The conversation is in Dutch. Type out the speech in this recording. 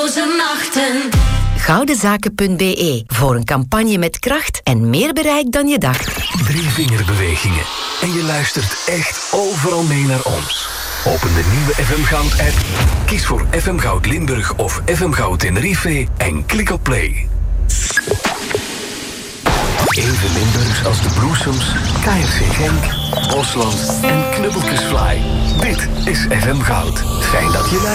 slapeloze nachten. Goudenzaken.be voor een campagne met kracht en meer bereik dan je dacht. 3 vingerbewegingen en je luistert echt overal mee naar ons. Open de nieuwe FM Goud app, kies voor FM Goud Limburg of FM Goud Tenerife en klik op play. Even Limburgs als de Bloesems, KRC Genk, Bosland en Knubbeltjesfly. Dit is FM Goud. Fijn dat je luistert.